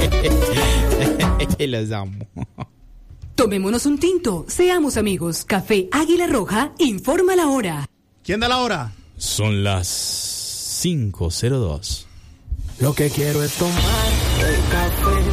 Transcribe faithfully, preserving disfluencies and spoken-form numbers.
Los amo. Tomémonos un tinto, seamos amigos. Café Águila Roja informa la hora. ¿Quién da la hora? Son las cinco cero dos. Lo que quiero es tomar el café